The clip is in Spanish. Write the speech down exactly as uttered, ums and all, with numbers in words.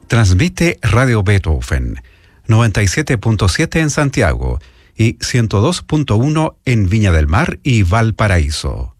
Transmite Radio Beethoven, noventa y siete punto siete en Santiago y ciento dos punto uno en Viña del Mar y Valparaíso.